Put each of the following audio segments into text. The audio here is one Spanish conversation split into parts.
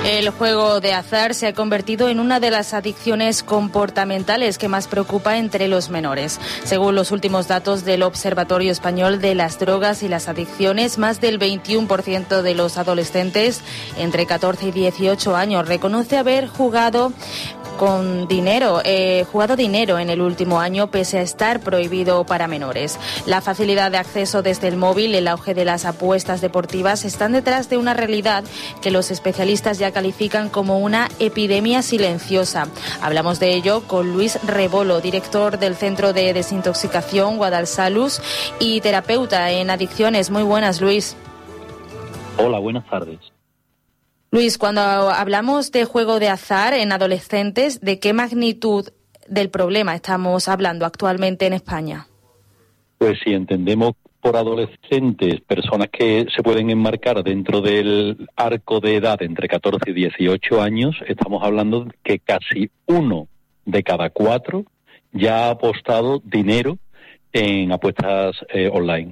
El juego de azar se ha convertido en una de las adicciones comportamentales que más preocupa entre los menores. Según los últimos datos del Observatorio Español de las Drogas y las Adicciones, más del 21% de los adolescentes entre 14 y 18 años reconoce haber jugado dinero en el último año, pese a estar prohibido para menores. La facilidad de acceso desde el móvil, el auge de las apuestas deportivas están detrás de una realidad que los especialistas ya califican como una epidemia silenciosa. Hablamos de ello con Luis Rebolo, director del Centro de Desintoxicación Guadalsalus y terapeuta en adicciones. Muy buenas, Luis. Hola, buenas tardes. Luis, cuando hablamos de juego de azar en adolescentes, ¿de qué magnitud del problema estamos hablando actualmente en España? Pues si entendemos por adolescentes personas que se pueden enmarcar dentro del arco de edad entre 14 y 18 años, estamos hablando de que casi 1 de cada 4 ya ha apostado dinero en apuestas online.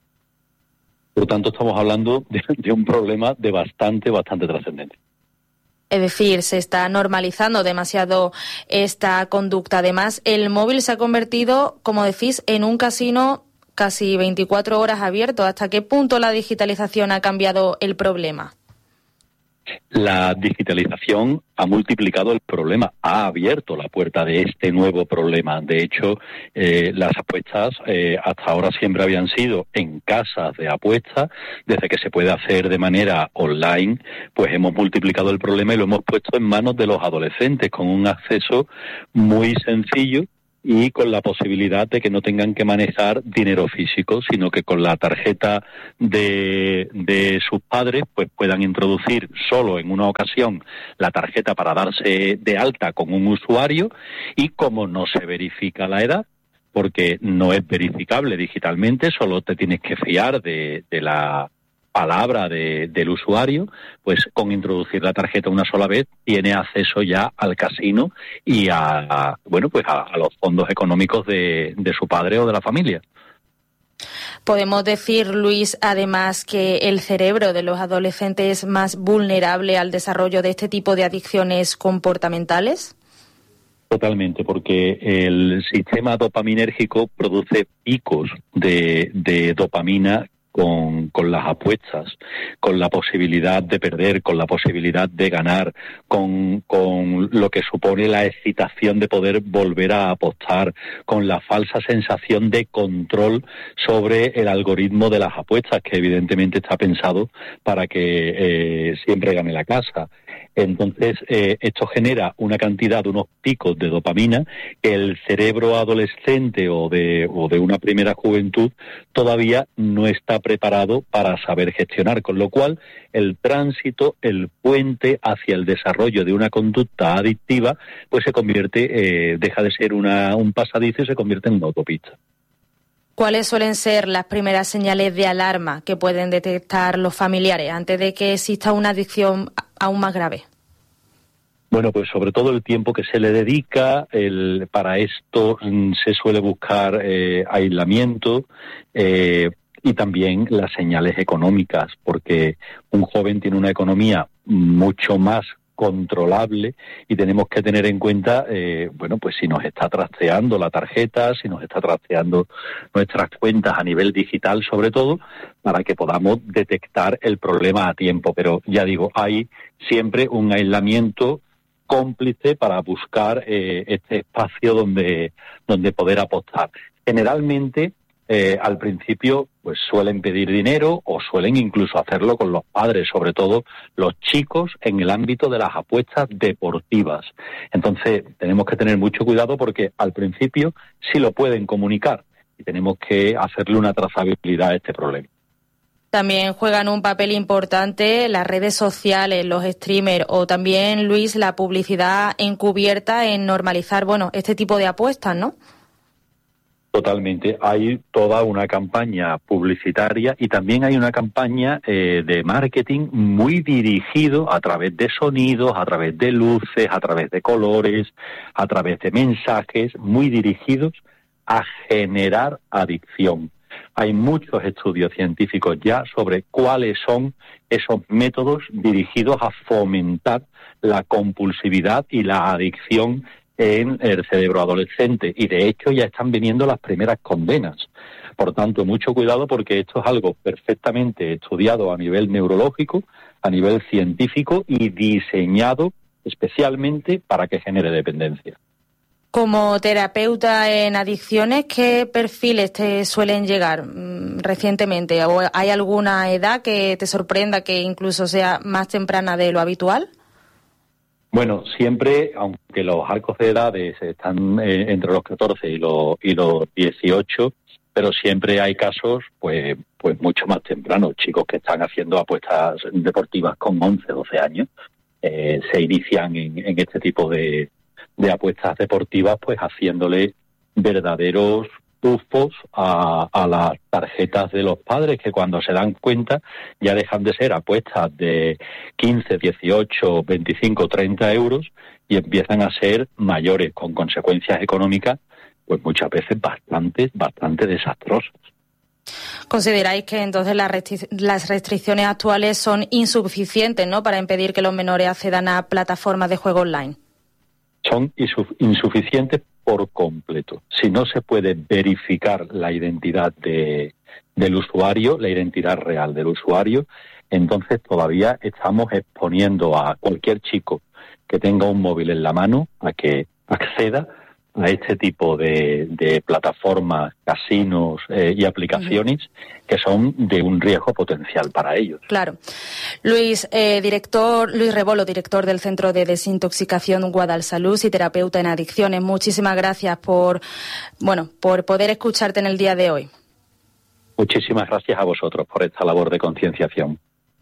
Por lo tanto, estamos hablando de un problema de bastante trascendente. Es decir, se está normalizando demasiado esta conducta. Además, el móvil se ha convertido, como decís, en un casino casi 24 horas abierto. ¿Hasta qué punto la digitalización ha cambiado el problema? La digitalización ha multiplicado el problema, ha abierto la puerta de este nuevo problema. De hecho, las apuestas hasta ahora siempre habían sido en casas de apuestas. Desde que se puede hacer de manera online, pues hemos multiplicado el problema y lo hemos puesto en manos de los adolescentes con un acceso muy sencillo y con la posibilidad de que no tengan que manejar dinero físico, sino que con la tarjeta de sus padres pues puedan introducir solo en una ocasión la tarjeta para darse de alta con un usuario, y como no se verifica la edad, porque no es verificable digitalmente, solo te tienes que fiar de la palabra del usuario, pues con introducir la tarjeta una sola vez tiene acceso ya al casino y a los fondos económicos de su padre o de la familia. Podemos decir, Luis, además, que el cerebro de los adolescentes es más vulnerable al desarrollo de este tipo de adicciones comportamentales. Totalmente, porque el sistema dopaminérgico produce picos de dopamina con las apuestas, con la posibilidad de perder, con la posibilidad de ganar, con lo que supone la excitación de poder volver a apostar, con la falsa sensación de control sobre el algoritmo de las apuestas, que evidentemente está pensado para que siempre gane la casa. Entonces, esto genera una cantidad, unos picos de dopamina que el cerebro adolescente o de una primera juventud todavía no está preparado para saber gestionar, con lo cual el tránsito, el puente hacia el desarrollo de una conducta adictiva, pues se convierte, deja de ser un pasadizo y se convierte en una autopista. ¿Cuáles suelen ser las primeras señales de alarma que pueden detectar los familiares antes de que exista una adicción aún más grave? Bueno, pues sobre todo el tiempo que se le dedica. Para esto se suele buscar aislamiento y también las señales económicas, porque un joven tiene una economía mucho más controlable y tenemos que tener en cuenta, pues si nos está trasteando la tarjeta, si nos está trasteando nuestras cuentas a nivel digital sobre todo, para que podamos detectar el problema a tiempo. Pero ya digo, hay siempre un aislamiento cómplice para buscar este espacio donde poder apostar. Generalmente, al principio, pues suelen pedir dinero o suelen incluso hacerlo con los padres, sobre todo los chicos en el ámbito de las apuestas deportivas. Entonces, tenemos que tener mucho cuidado porque al principio sí lo pueden comunicar y tenemos que hacerle una trazabilidad a este problema. También juegan un papel importante las redes sociales, los streamers o también, Luis, la publicidad encubierta en normalizar, este tipo de apuestas, ¿no? Totalmente. Hay toda una campaña publicitaria y también hay una campaña de marketing muy dirigido a través de sonidos, a través de luces, a través de colores, a través de mensajes, muy dirigidos a generar adicción. Hay muchos estudios científicos ya sobre cuáles son esos métodos dirigidos a fomentar la compulsividad y la adicción en el cerebro adolescente, y de hecho ya están viniendo las primeras condenas. Por tanto, mucho cuidado, porque esto es algo perfectamente estudiado a nivel neurológico, a nivel científico y diseñado especialmente para que genere dependencia. Como terapeuta en adicciones, ¿qué perfiles te suelen llegar recientemente? ¿O hay alguna edad que te sorprenda, que incluso sea más temprana de lo habitual? Bueno, siempre, aunque los arcos de edades están entre los 14 y los 18, pero siempre hay casos pues mucho más tempranos, chicos que están haciendo apuestas deportivas con 11, 12 años, se inician en este tipo de apuestas deportivas, pues haciéndole verdaderos tufos a las tarjetas de los padres, que cuando se dan cuenta ya dejan de ser apuestas de 15, 18, 25, 30 euros y empiezan a ser mayores, con consecuencias económicas pues muchas veces bastante desastrosas. ¿Consideráis que entonces las restricciones actuales son insuficientes, ¿no?, para impedir que los menores accedan a plataformas de juego online? Son insuficientes por completo. Si no se puede verificar la identidad del usuario, la identidad real del usuario, entonces todavía estamos exponiendo a cualquier chico que tenga un móvil en la mano a que acceda a este tipo de plataformas, casinos y aplicaciones que son de un riesgo potencial para ellos. Claro. Luis Rebolo, director del Centro de Desintoxicación Guadalsalud y terapeuta en adicciones, muchísimas gracias por poder escucharte en el día de hoy. Muchísimas gracias a vosotros por esta labor de concienciación.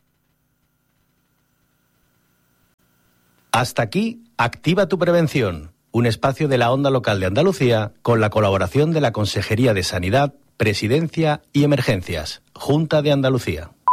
Hasta aquí, Activa tu Prevención, un espacio de la Onda Local de Andalucía con la colaboración de la Consejería de Sanidad, Presidencia y Emergencias, Junta de Andalucía.